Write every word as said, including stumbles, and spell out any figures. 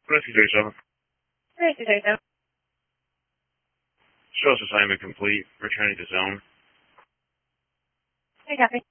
Rescue thirty-seven. Rescue thirty-seven. Show us assignment complete. Returning to zone. Hey, copy.